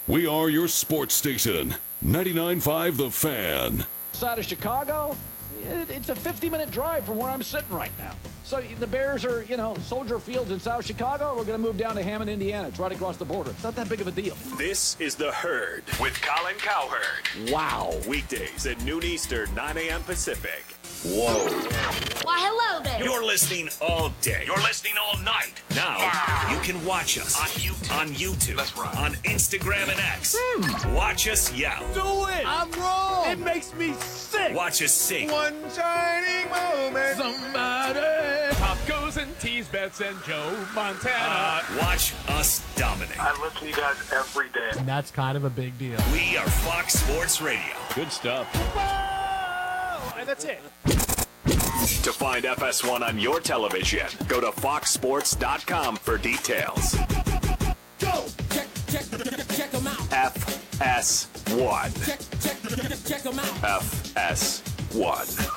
We are your sports station. 99.5 The Fan. Side of Chicago, it's a 50-minute drive from where I'm sitting right now. So the Bears are, Soldier Fields in South Chicago. We're going to move down to Hammond, Indiana. It's right across the border. It's not that big of a deal. This is The Herd with Colin Cowherd. Wow. Weekdays at noon Eastern, 9 a.m. Pacific. Whoa. Why, hello there. You're listening all day. You're listening all night. Now, you can watch us on YouTube. That's right. On Instagram and X. Watch us yell. Do it. I'm wrong. It makes me sick. Watch us sing. One shining moment. Somebody. Pop goes and tease Bets and Joe Montana. Watch us dominate. I listen to you guys every day. And that's kind of a big deal. We are Fox Sports Radio. Good stuff. And that's it. To find FS1 on your television, go to foxsports.com for details. Go! Check them out. FS1. Check them out. FS1.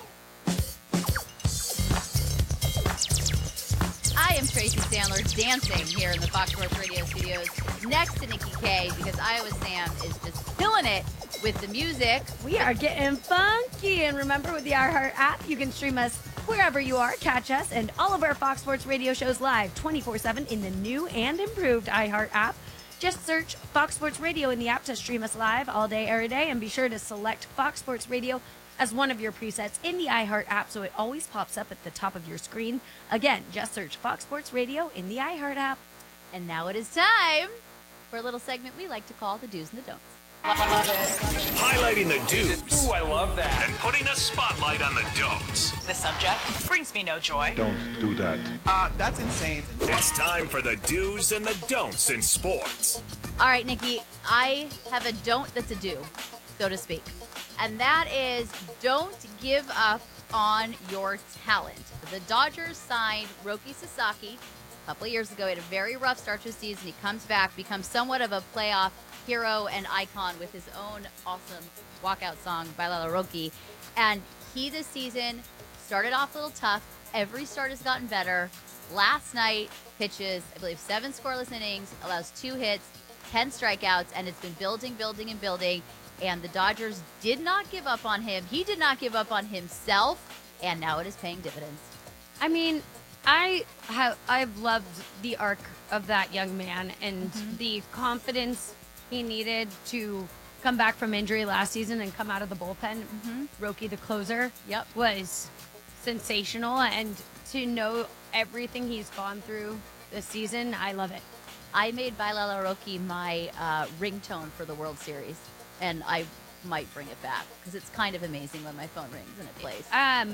I am Tracy Sandler dancing here in the Fox Sports Radio studios next to Nikki K because Iowa Sam is just killing it with the music. We are getting funky. And remember, with the iHeart app, you can stream us wherever you are. Catch us and all of our Fox Sports Radio shows live 24/7 in the new and improved iHeart app. Just search Fox Sports Radio in the app to stream us live all day, every day. And be sure to select Fox Sports Radio as one of your presets in the iHeart app so it always pops up at the top of your screen. Again, just search Fox Sports Radio in the iHeart app. And now it is time for a little segment we like to call the do's and the don'ts. Highlighting the do's. Ooh, I love that. And putting a spotlight on the don'ts. The subject brings me no joy. Don't do that. That's insane. It's time for the do's and the don'ts in sports. All right, Nikki, I have a don't that's a do, so to speak. And that is don't give up on your talent. The Dodgers signed Roki Sasaki a couple of years ago. He had a very rough start to the season. He comes back, becomes somewhat of a playoff hero and icon with his own awesome walkout song, Bailala Roki. And he this season started off a little tough. Every start has gotten better. Last night, pitches, I believe, 7 scoreless innings, allows 2 hits, 10 strikeouts, and it's been building. And the Dodgers did not give up on him. He did not give up on himself, and now it is paying dividends. I mean, I've loved the arc of that young man and the confidence he needed to come back from injury last season and come out of the bullpen. Roki, the closer, was sensational. And to know everything he's gone through this season, I love it. I made Bailala Roki my ringtone for the World Series, and I might bring it back because it's kind of amazing when my phone rings and it plays.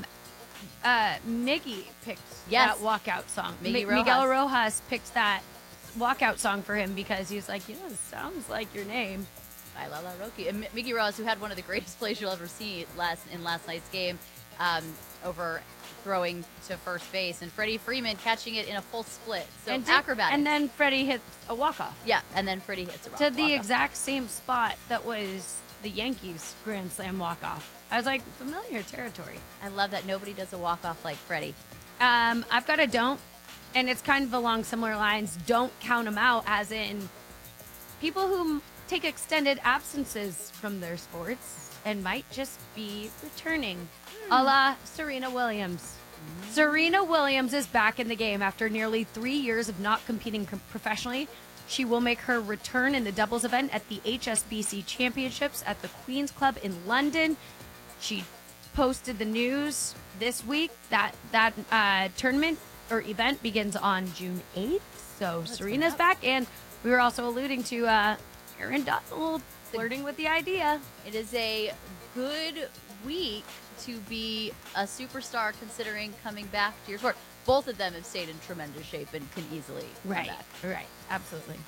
Miggy picked that walkout song. Miguel Rojas picked that walkout song for him because he was like, it sounds like your name. Bailala Roki. And Miggy Rojas, who had one of the greatest plays you'll ever see in last night's game, over throwing to first base, and Freddie Freeman catching it in a full split. So acrobatics. And then Freddie hits a walk-off. Yeah, and then Freddie hits a to the exact same spot that was the Yankees' Grand Slam walk-off. I was like, familiar territory. I love that nobody does a walk-off like Freddie. I've got a don't, and it's kind of along similar lines. Don't count them out, as in people who take extended absences from their sports and might just be returning. A la Serena Williams. Serena Williams is back in the game after nearly 3 years of not competing professionally. She will make her return in the doubles event at the HSBC Championships at the Queen's Club in London. She posted the news this week that tournament or event begins on June 8th. So Serena's back, and we were also alluding to Aaron Donald flirting with the idea. It is a good week to be a superstar considering coming back to your sport. Both of them have stayed in tremendous shape and can easily come back. Right, absolutely.